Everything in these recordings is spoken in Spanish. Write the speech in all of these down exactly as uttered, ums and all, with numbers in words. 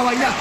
pa' bailar.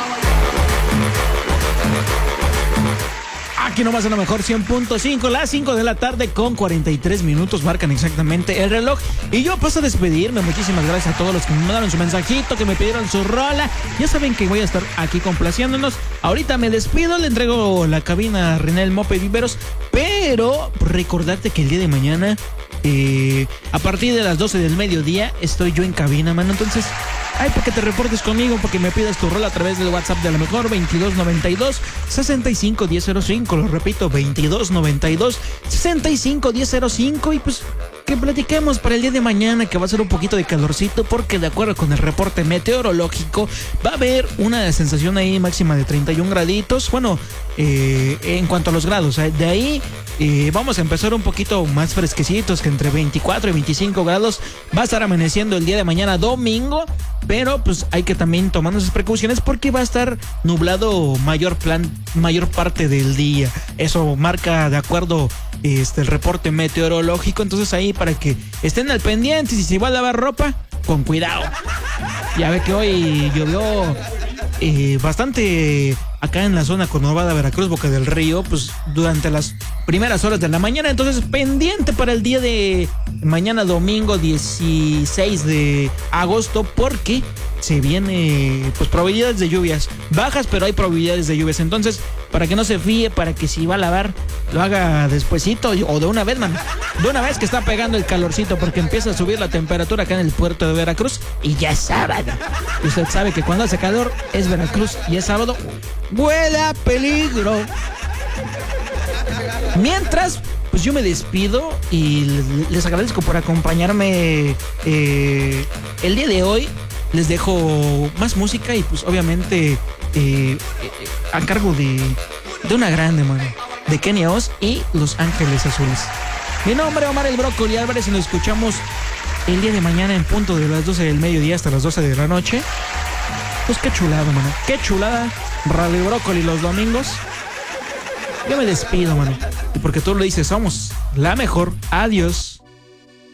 Aquí nomás en lo mejor cien punto cinco, las cinco de la tarde con cuarenta y tres minutos marcan exactamente el reloj. Y yo paso a despedirme. Muchísimas gracias a todos los que me mandaron su mensajito, que me pidieron su rola. Ya saben que voy a estar aquí complaciéndonos. Ahorita me despido, le entrego la cabina a René el Mope Viveros. Pero recordarte que el día de mañana, eh, a partir de las doce del mediodía, estoy yo en cabina, mano. Entonces, ay, para que te reportes conmigo, porque me pidas tu rol a través del WhatsApp de la mejor veintidós noventa y dos, sesenta y cinco diez cero cinco. Lo repito, veintidós noventa y dos, sesenta y cinco diez cero cinco. Y pues que platiquemos para el día de mañana, que va a ser un poquito de calorcito, porque de acuerdo con el reporte meteorológico va a haber una sensación ahí máxima de treinta y un graditos. Bueno, eh, en cuanto a los grados, ¿eh? De ahí eh, vamos a empezar un poquito más fresquecitos, que entre veinticuatro y veinticinco grados va a estar amaneciendo el día de mañana domingo. Pero pues hay que también tomar esas precauciones, porque va a estar nublado mayor plan, mayor parte del día. Eso marca de acuerdo este el reporte meteorológico. Entonces ahí para que estén al pendiente, y si va a lavar ropa, con cuidado. Ya ve que hoy llovió eh, bastante acá en la zona conurbada Veracruz, Boca del Río, pues durante las primeras horas de la mañana. Entonces pendiente para el día de mañana domingo dieciséis de agosto, porque se viene pues probabilidades de lluvias bajas, pero hay probabilidades de lluvias. Entonces, para que no se fíe, para que si va a lavar lo haga despuesito o de una vez, man. De una vez que está pegando el calorcito, porque empieza a subir la temperatura acá en el puerto de Veracruz y ya es sábado. Y usted sabe que cuando hace calor es Veracruz y es sábado, huele a peligro. Mientras, pues yo me despido y les agradezco por acompañarme eh, el día de hoy. Les dejo más música y pues obviamente eh, eh, a cargo de, de una grande, mano, de Kenia Oz y Los Ángeles Azules. Mi nombre es Omar el Brócoli Álvarez y nos escuchamos el día de mañana en punto de las doce del mediodía hasta las doce de la noche. Pues qué chulada, mano, qué chulada. Radio Brócoli los domingos. Yo me despido, mano, y porque tú lo dices, somos la mejor. Adiós.